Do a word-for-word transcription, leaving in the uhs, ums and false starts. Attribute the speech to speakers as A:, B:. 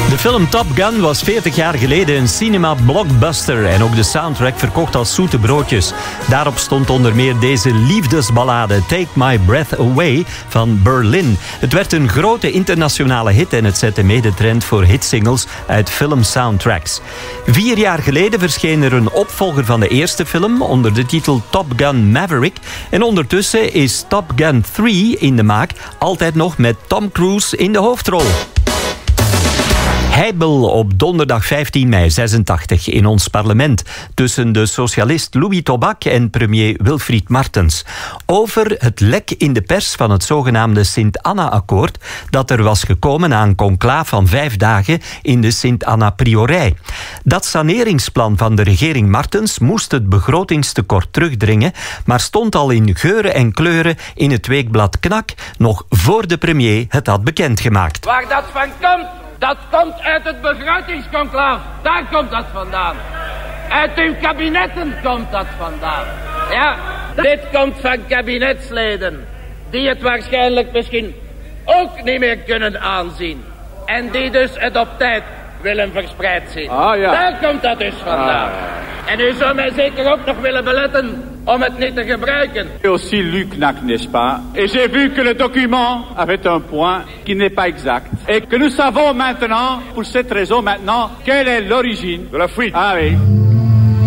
A: De film Top Gun was veertig jaar geleden een cinema-blockbuster en ook de soundtrack verkocht als zoete broodjes. Daarop stond onder meer deze liefdesballade Take My Breath Away van Berlin. Het werd een grote internationale hit en het zette mede trend voor hitsingles uit filmsoundtracks. Vier jaar geleden verscheen er een opvolger van de eerste film onder de titel Top Gun Maverick en ondertussen is Top Gun drie in de maak, altijd nog met Tom Cruise in de hoofdrol. Heibel op donderdag vijftien mei zesentachtig in ons parlement tussen de socialist Louis Tobak en premier Wilfried Martens over het lek in de pers van het zogenaamde Sint-Anna-akkoord dat er was gekomen na een conclaaf van vijf dagen in de Sint-Anna-priorij. Dat saneringsplan van de regering Martens moest het begrotingstekort terugdringen, maar stond al in geuren en kleuren in het weekblad Knak nog voor de premier het had bekendgemaakt.
B: Waar dat van komt? Dat komt uit het begrotingsconclaaf. Daar komt dat vandaan. Uit uw kabinetten komt dat vandaan. Ja, dit komt van kabinetsleden die het waarschijnlijk misschien ook niet meer kunnen aanzien. En die dus het op tijd willen verspreid zien. Ah, ja. Daar komt dat dus vandaan. Ah. En u zou mij zeker ook nog willen beletten om het niet te gebruiken.
C: Aussi lu Knak, n'est-ce pas? Et j'ai vu que le document avait un point qui n'est pas exact. Et que nous savons maintenant, pour cette raison maintenant, quelle est l'origine de la fuite. Ah oui.